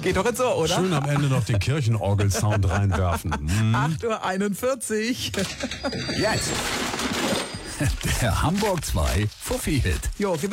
Geht doch jetzt so, oder? Schön am Ende noch den Kirchenorgel-Sound reinwerfen. 8:41 Uhr. Jetzt. Der Hamburg 2 Fuffi-Hit. Jo,